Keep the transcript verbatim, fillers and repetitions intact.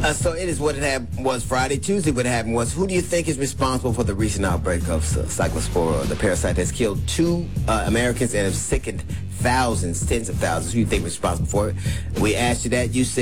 Uh, so it is what it had, was Friday. Tuesday, what happened was, who do you think is responsible for the recent outbreak of uh, cyclospora, the parasite that's killed two uh, Americans and have sickened thousands, tens of thousands? Who do you think is responsible for it? We asked you that. You said